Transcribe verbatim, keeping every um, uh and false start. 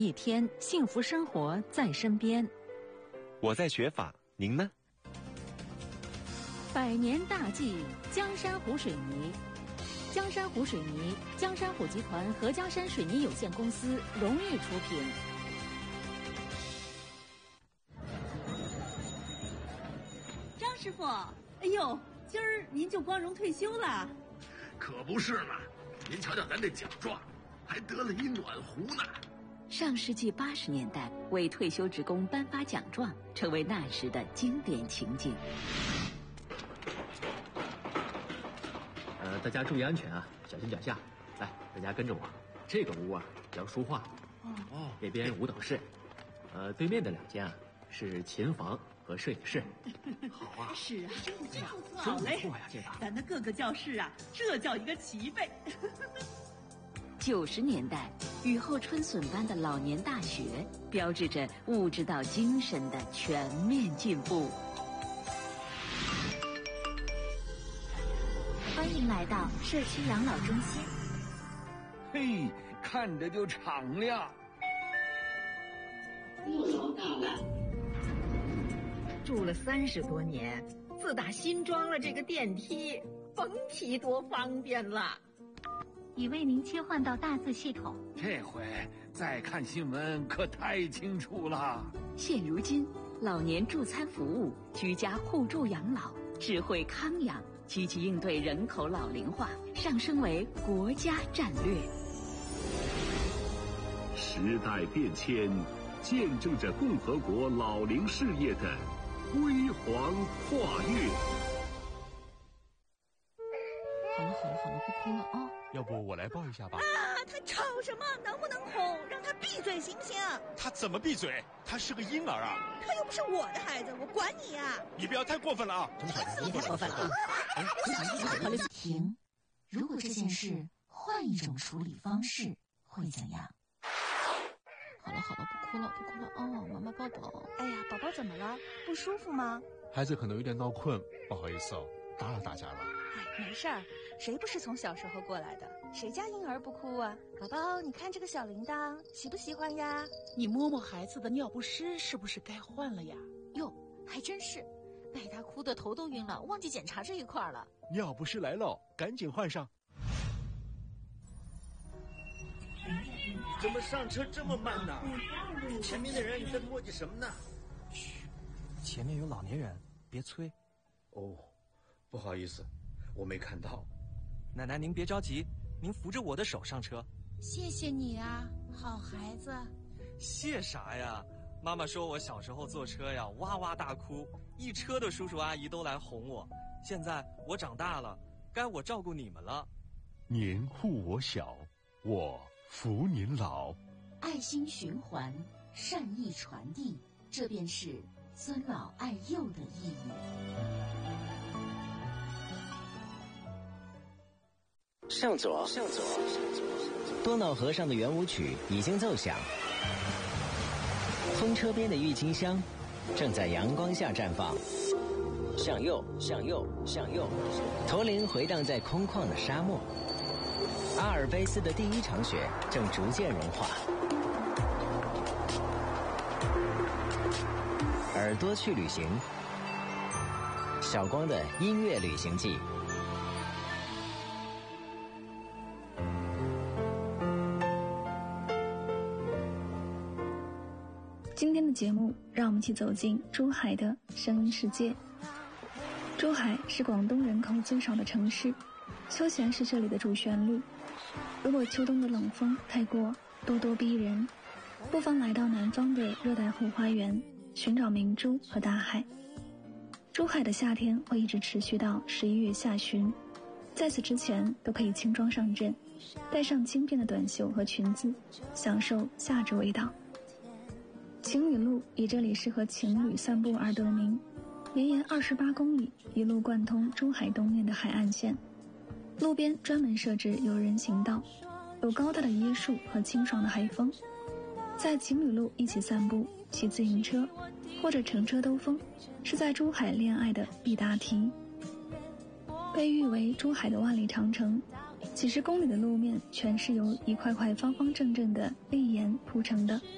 一天，幸福生活在身边。 我在学法，您呢？ 百年大计，江山湖水泥。江山湖水泥，江山湖集团和江山水泥有限公司荣誉出品。 张师傅，哎呦，今儿您就光荣退休了？ 可不是嘛，您瞧瞧咱这奖状，还得了一暖壶呢。 上世纪八十年代，为退休职工颁发奖状，成为那时的经典情景。 呃，大家注意安全啊，小心脚下。来，大家跟着我。这个屋啊叫书画，哦，这边舞蹈室，呃，对面的两间啊是琴房和摄影室。好啊， 是啊，真不错， 真好嘞， 不错呀，这个。 咱的各个教室啊，这叫一个齐备。 九十年代，雨后春笋般的老年大学，标志着物质到精神的全面进步。 欢迎来到社区养老中心。 嘿，看着就敞亮。 不老大了， 住了三十多年，自打新装了这个电梯，甭提多方便了。 已为您切换到大字系统。 这回再看新闻可太清楚了。 现如今，老年助餐服务、居家互助养老、智慧康养，积极应对人口老龄化，上升为国家战略。 时代变迁，见证着共和国老龄事业的辉煌跨越。 好了好了好了，不哭了啊！ 要不我来抱一下吧。 啊，他吵什么？能不能哄？让他闭嘴行不行？ 他怎么闭嘴？他是个婴儿啊！ 他又不是我的孩子，我管你啊！ 你不要太过分了啊！ 你太过分了啊！ 停，如果这件事换一种处理方式，会怎样？ 好了好了，不哭了不哭了哦，妈妈抱抱。 哎呀，宝宝怎么了？不舒服吗？ 孩子可能有点闹困，不好意思哦，打扰大家了。 哎，没事儿，谁不是从小时候过来的？谁家婴儿不哭啊？宝宝，你看这个小铃铛，喜不喜欢呀？ 你摸摸孩子的尿不湿，是不是该换了呀？ 哟，还真是，被他哭得头都晕了，忘记检查这一块了。 尿不湿来了，赶紧换上。 怎么上车这么慢呢？前面的人你在磨叽什么呢？ 嘘，前面有老年人，别催。 哦，不好意思，我没看到。 奶奶您别着急，您扶着我的手上车。 谢谢你啊，好孩子。 谢啥呀？妈妈说我小时候坐车呀，哇哇大哭，一车的叔叔阿姨都来哄我。现在我长大了，该我照顾你们了。 您护我小，我扶您老。 爱心循环，善意传递，这便是尊老爱幼的意义。 向左，向左，多瑙河上的圆舞曲已经奏响，风车边的郁金香正在阳光下绽放。向右，向右，向右，驼铃回荡在空旷的沙漠。阿尔卑斯的第一场雪正逐渐融化。耳朵去旅行，小光的音乐旅行记。 今天的节目，让我们一起走进珠海的声音世界。珠海是广东人口最少的城市，休闲是这里的主旋律。如果秋冬的冷风太过咄咄逼人，不妨来到南方的热带后花园，寻找明珠和大海。珠海的夏天会一直持续到十一月下旬，在此之前都可以轻装上阵，带上轻便的短袖和裙子，享受夏至味道。情侣路以这里适合情侣散步而得名，绵延二十八公里，一路贯通珠海东面的海岸线。路边专门设置有人行道，有高大的椰树和清爽的海风。在情侣路一起散步、骑自行车或者乘车兜风，是在珠海恋爱的必答题。被誉为珠海的万里长城，几十公里的路面全是由一块块方方正正的砾岩铺成的。